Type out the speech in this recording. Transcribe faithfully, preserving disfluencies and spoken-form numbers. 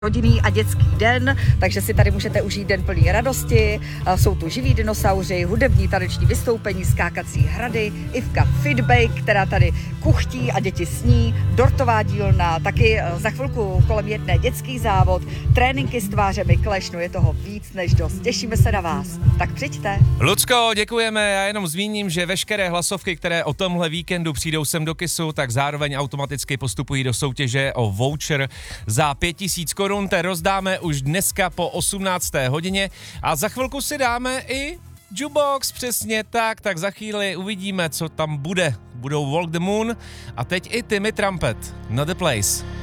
rodinný a dětský den, takže si tady můžete užít den plný radosti. Jsou tu živí dinosauři, hudební taneční vystoupení, skákací hrady, Ivka Fitbake, která tady kuchtí a děti sní, dortová dílna, taky za chvilku kolem jedné dětský závod, tréninky s tvářemi Clash, no je toho víc než dost. Těšíme se na vás, tak přijďte. Lucko, děkujeme, já jenom zmíním, že veškeré hlasovky, které o tomhle víkendu přijdou sem do Kissu, tak zároveň automaticky postupují do soutěže o voucher za pět tisíc korun. Te rozdáme už dneska po osmnácté hodině a za chvilku si dáme i jukebox, přesně tak, tak za chvíli uvidíme, co tam bude. Budou Walk the Moon a teď i Timmy Trumpet, Not the Place.